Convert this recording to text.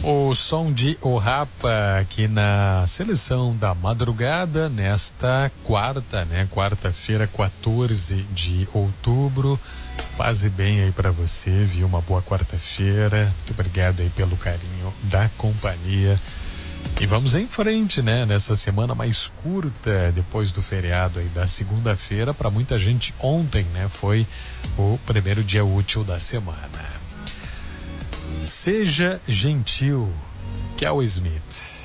O som de O Rapa aqui na seleção da madrugada nesta quarta-feira, 14 de outubro. Paz e bem aí pra você, viu? Uma boa quarta-feira. Muito obrigado aí pelo carinho da companhia. E vamos em frente, nessa semana mais curta, depois do feriado aí da segunda-feira. Para muita gente ontem, foi o primeiro dia útil da semana. Seja gentil, Kel Smith.